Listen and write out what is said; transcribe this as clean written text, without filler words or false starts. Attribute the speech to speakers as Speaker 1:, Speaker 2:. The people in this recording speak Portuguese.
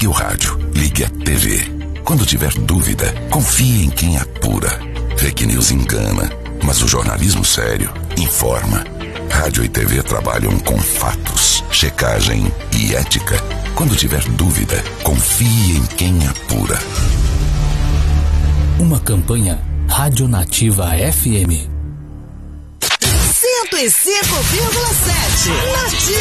Speaker 1: Desligue o rádio, ligue a TV. Quando tiver dúvida, confie em quem apura. Fake news engana, mas o jornalismo sério informa. Rádio e TV trabalham com fatos, checagem e ética. Quando tiver dúvida, confie em quem apura.
Speaker 2: Uma campanha Rádio Nativa FM.
Speaker 3: 105,7 Nativa.